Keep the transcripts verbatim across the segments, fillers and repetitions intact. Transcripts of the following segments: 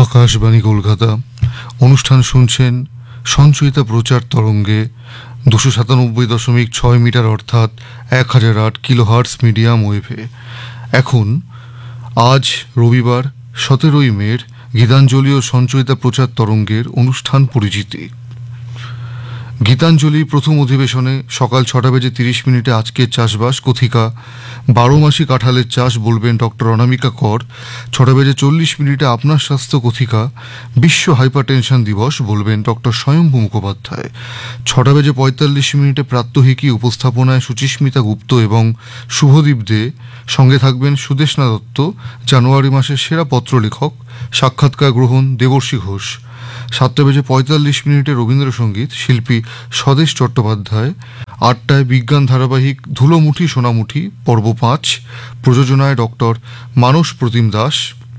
আকাশবাণী কলকাতা। অনুষ্ঠান শুনছেন সঞ্চয়িতা প্রচার তরঙ্গে দুশো সাতানব্বই দশমিক ছয় মিটার অর্থাৎ এক হাজার আট কিলোহার্টস মিডিয়াম ওয়েভে। এখন আজ রবিবার সতেরোই মের গীতাঞ্জলি ও সঞ্চয়িতা প্রচার তরঙ্গের অনুষ্ঠান পরিচিতি। গীতাঞ্জলি প্রথম অধিবেশনে সকাল ছটা বেজে তিরিশ মিনিটে আজকের চাষবাস কথিকা বারো মাসি কাঁঠালের চাষ বলবেন ডক্টর অনামিকা কর। ছটা বেজে চল্লিশ মিনিটে আপনার স্বাস্থ্য কথিকা বিশ্ব হাইপারটেনশন দিবস বলবেন ডক্টর স্বয়ম্ভু মুখোপাধ্যায়। ছটা বেজে পঁয়তাল্লিশ মিনিটে প্রাত্যহিকী উপস্থাপনায় সুচিস্মিতা গুপ্ত এবং শুভদীপ দে, সঙ্গে থাকবেন সুদেষ্ণা দত্ত, জানুয়ারি মাসের সেরা পত্রলেখক। সাক্ষাৎকার গ্রহণ দেবর্ষী ঘোষ। সাতটা বেজে পঁয়তাল্লিশ মিনিটে রবীন্দ্রসঙ্গীত শিল্পী স্বদেশ চট্টোপাধ্যায়। আটটায় বিজ্ঞান ধারাবাহিক ধুলোমুঠি সোনামুঠি পর্ব পাঁচ, প্রযোজনায় ডক্টর মানস প্রতিম দাস।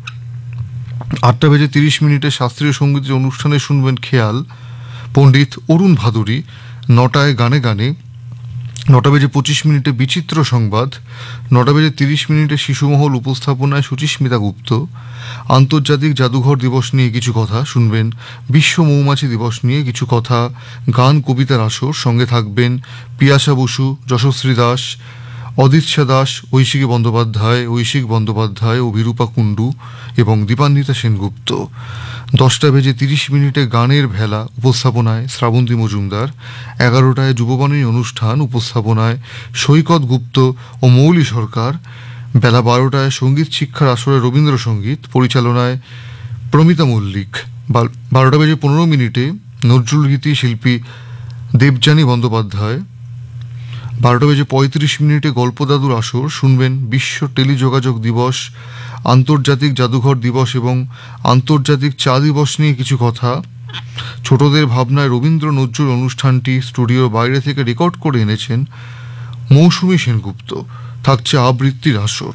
আটটা বেজে তিরিশ মিনিটে শাস্ত্রীয় সঙ্গীতের অনুষ্ঠানে শুনবেন খেয়াল পণ্ডিত অরুণ ভাদুরী। নটায় গানে গানে। নটা বেজে পঁচিশ মিনিটে বিচিত্র সংবাদ। নটা বেজে তিরিশ মিনিটে শিশুমহল উপস্থাপনায় সুচিস্মিতা গুপ্ত। আন্তর্জাতিক জাদুঘর দিবস নিয়ে কিছু কথা শুনবেন, বিশ্ব মৌমাছি দিবস নিয়ে কিছু কথা, গান কবিতার আসর, সঙ্গে থাকবেন পিয়াসা বসু, যশশ্রী দাস, অদিচ্ছা দাস, ঐশিকী বন্দ্যোপাধ্যায়, ঐশিক বন্দ্যোপাধ্যায়, অভিরূপা কুণ্ডু এবং দীপান্বিতা সেনগুপ্ত। দশটা বেজে তিরিশ মিনিটে গানের ভেলা উপস্থাপনায় শ্রাবন্তী মজুমদার। এগারোটায় যুববাণী অনুষ্ঠান উপস্থাপনায় সৈকত গুপ্ত ও মৌলি সরকার। বেলা বারোটায় সঙ্গীত শিক্ষার আসরে রবীন্দ্রসঙ্গীত পরিচালনায় প্রমিতা মল্লিক। বারোটা বেজে পনেরো মিনিটে নজরুল গীতি শিল্পী দেবযানী বন্দ্যোপাধ্যায়। বারোটা বেজে পঁয়ত্রিশ মিনিটে গল্পদাদুর আসর শুনবেন বিশ্ব টেলিযোগাযোগ দিবস, আন্তর্জাতিক জাদুঘর দিবস এবং আন্তর্জাতিক চা দিবস নিয়ে কিছু কথা। ছোটদের ভাবনায় রবীন্দ্র নজরুল অনুষ্ঠানটি স্টুডিওর বাইরে থেকে রেকর্ড করে এনেছেন মৌসুমী সেনগুপ্ত। থাকছে আবৃত্তির আসর।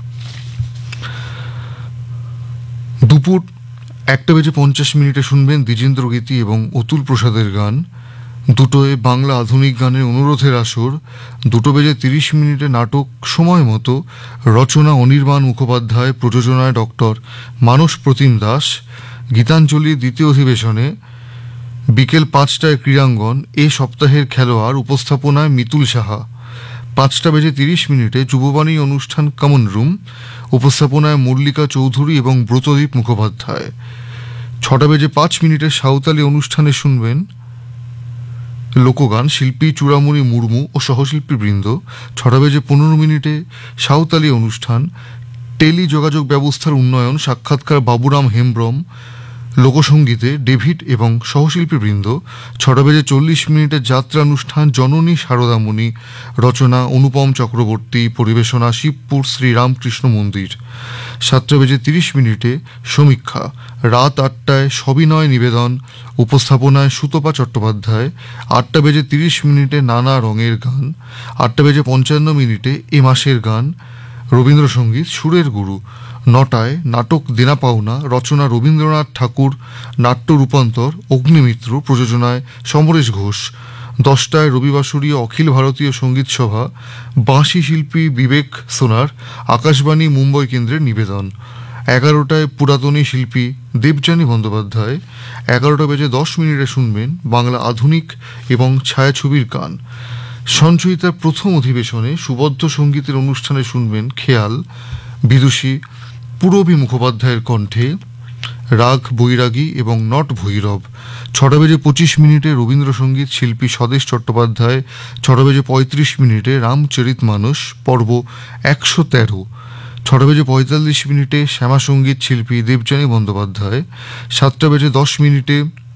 দুপুর একটা বেজে পঞ্চাশ মিনিটে শুনবেন দ্বিজেন্দ্র গীতি এবং অতুল প্রসাদের গান। দুটোয় বাংলা আধুনিক গানের অনুরোধের আসর। দুটো বেজে তিরিশ মিনিটে নাটক সময় মতো, রচনা অনির্বাণ মুখোপাধ্যায়, প্রযোজনায় ডক্টর মানস প্রতিম দাস। গীতাঞ্জলি দ্বিতীয় অধিবেশনে বিকেল পাঁচটায় ক্রীড়াঙ্গন, এ সপ্তাহের খেলোয়াড় উপস্থাপনায় মিতুল সাহা। পাঁচটা বেজে তিরিশ মিনিটে যুববাণী অনুষ্ঠান কমন রুম উপস্থাপনায় মল্লিকা চৌধুরী এবং ব্রতদীপ মুখোপাধ্যায়। ছটা বেজে পাঁচ মিনিটে সাঁওতালি অনুষ্ঠানে শুনবেন লোকগান শিল্পী চূড়ামণি মুর্মু ও সহশিল্পী বৃন্দ। ছটা বেজে পনেরো মিনিটে সাঁওতালি অনুষ্ঠান টেলি যোগাযোগ ব্যবস্থার উন্নয়ন, সাক্ষাৎকার বাবুরাম হেমব্রম। লোকসঙ্গীতে ডেভিড এবং সহশিল্পী বৃন্দ। ছটা বেজে চল্লিশ মিনিটে যাত্রা অনুষ্ঠান জননী শারদামণি, রচনা অনুপম চক্রবর্তী, পরিবেশনা শিবপুর শ্রীরামকৃষ্ণ মন্দির। সাতটা বেজে তিরিশ মিনিটে সমীক্ষা। রাত আটটায় সবিনয় নিবেদন উপস্থাপনায় সুতপা চট্টোপাধ্যায়। আটটা বেজে তিরিশ মিনিটে নানা রঙের গান। আটটা বেজে পঞ্চান্ন মিনিটে এ মাসের গান, রবীন্দ্রসঙ্গীত সুরের গুরু। নটায় নাটক দেনা পাওনা, রচনা রবীন্দ্রনাথ ঠাকুর, নাট্য রূপান্তর অগ্নিমিত্র, প্রযোজনায় সমরেশ ঘোষ। দশটায় রবিবাসরীয় অখিল ভারতীয় সঙ্গীত সভা, বাঁশি শিল্পী বিবেক সোনার, আকাশবাণী মুম্বই কেন্দ্রের নিবেদন। এগারোটায় পুরাতনী শিল্পী দেবযানী বন্দ্যোপাধ্যায়। এগারোটা বেজে দশ মিনিটে শুনবেন বাংলা আধুনিক এবং ছায়াছবির গান। সঞ্চয়িতার প্রথম অধিবেশনে সুবদ্ধ সঙ্গীতের অনুষ্ঠানে শুনবেন খেয়াল বিদুষী পূরবী মুখোপাধ্যায়ের কণ্ঠে, রাগ বৈরাগী এবং নট ভৈরব। ছটা বেজে পঁচিশ মিনিটে রবীন্দ্রসঙ্গীত শিল্পী স্বদেশ চট্টোপাধ্যায়। ছটা বেজে পঁয়ত্রিশ মিনিটে রামচরিত মানস পর্ব একশো তেরো। ছটা বেজে পঁয়তাল্লিশ মিনিটে শ্যামাসঙ্গীত শিল্পী দেবযানী বন্দ্যোপাধ্যায়। সাতটা বেজে দশ মিনিটে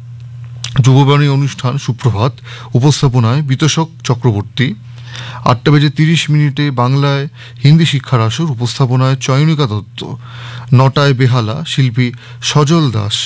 যুববাণী অনুষ্ঠান সুপ্রভাত উপস্থাপনায় বিতোষক চক্রবর্তী। আটটা বেজে তিরিশ মিনিটে বাংলায় হিন্দি শিক্ষার আসর উপস্থাপনায় চয়নিকা দত্ত। নটায় বেহালা শিল্পী সজল দাস।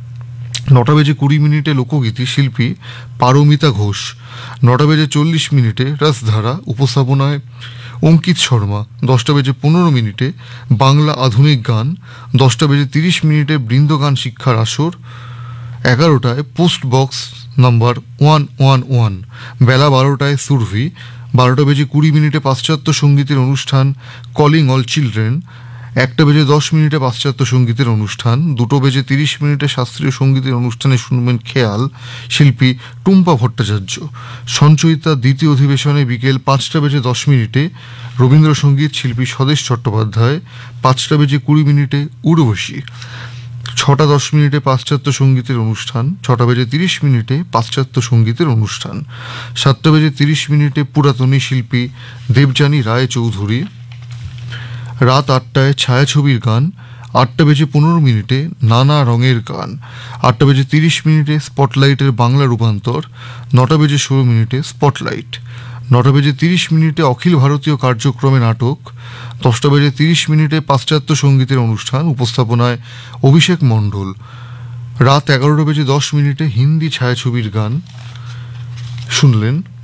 নটা বেজে কুড়ি মিনিটে লোকগীতি শিল্পী পারমিতা ঘোষ। নটা বেজে চল্লিশ মিনিটে রসধারা উপস্থাপনায় অঙ্কিত শর্মা। দশটা বেজে পনেরো মিনিটে বাংলা আধুনিক গান। দশটা বেজে তিরিশ মিনিটে বৃন্দগান শিক্ষার আসর। এগারোটায় post box number one one one. বেলা বারোটায় সুরভি। বারোটা বেজে কুড়ি মিনিটে পাশ্চাত্য সঙ্গীতের অনুষ্ঠান কলিং অল চিলড্রেন। একটা বেজে দশ মিনিটে পাশ্চাত্য সঙ্গীতের অনুষ্ঠান, দুটো বেজে তিরিশ মিনিটে শাস্ত্রীয় সঙ্গীতের অনুষ্ঠানে শুনবেন খেয়াল, শিল্পী টুম্পা ভট্টাচার্য। সঞ্চয়িতা দ্বিতীয় অধিবেশনে বিকেল পাঁচটা বেজে দশ মিনিটে রবীন্দ্রসঙ্গীত, শিল্পী স্বদেশ চট্টোপাধ্যায়। পাঁচটা বেজে কুড়ি মিনিটে উর্বশী। ছটা দশ মিনিটে পাশ্চাত্য সঙ্গীতের অনুষ্ঠান, ছটা বেজে তিরিশ মিনিটে পাশ্চাত্য সঙ্গীতের অনুষ্ঠান। সাতটা বেজে তিরিশ মিনিটে পুরাতনী, শিল্পী দেবযানী রায় চৌধুরী। রাত আটটায় ছায়াছবির গান, আটটা বেজে পনেরো মিনিটে নানা রঙের গান। আটটা বেজে তিরিশ মিনিটে স্পটলাইটের বাংলা রূপান্তর। নটা বেজে ষোলো মিনিটে স্পটলাইট। নটা বেজে তিরিশ মিনিটে অখিল ভারতীয় কার্যক্রমে নাটক। দশটা বেজে তিরিশ মিনিটে পাশ্চাত্য সঙ্গীতের অনুষ্ঠান, উপস্থাপনায় অভিষেক মণ্ডল। রাত এগারোটা বেজে দশ মিনিটে হিন্দি ছায়াছবির গান শুনলেন।